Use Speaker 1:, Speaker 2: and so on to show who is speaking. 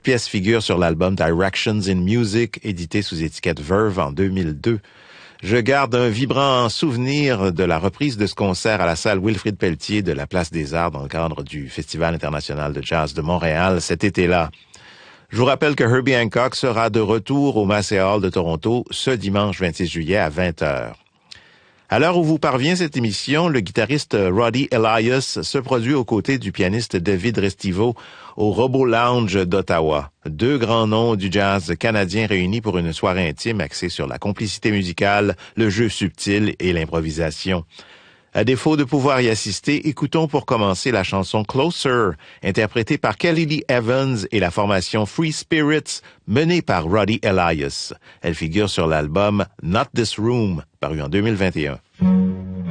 Speaker 1: pièce figure sur l'album Directions in Music, édité sous étiquette Verve en 2002. Je garde un vibrant souvenir de la reprise de ce concert à la salle Wilfrid Pelletier de la Place des Arts dans le cadre du Festival international de jazz de Montréal cet été-là. Je vous rappelle que Herbie Hancock sera de retour au Massey Hall de Toronto ce dimanche 26 juillet à 20h. À l'heure où vous parvient cette émission, le guitariste Roddy Elias se produit aux côtés du pianiste David Restivo au Robo Lounge d'Ottawa. Deux grands noms du jazz canadien réunis pour une soirée intime axée sur la complicité musicale, le jeu subtil et l'improvisation. À défaut de pouvoir y assister, écoutons pour commencer la chanson Closer, interprétée par Kelly Lee Evans et la formation Free Spirits, menée par Roddy Elias. Elle figure sur l'album Not This Room, paru en 2021.